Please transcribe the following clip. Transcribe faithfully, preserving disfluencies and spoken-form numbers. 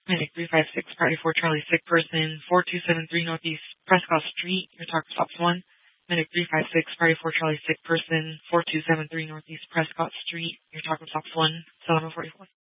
Medic three five six, Party four Charlie, sick person, four two seven three Northeast Prescott Street, your target stops one. Medic three five six, Party four Charlie, sick person, four two seven three Northeast Prescott Street, your target stops one. Seven forty-four.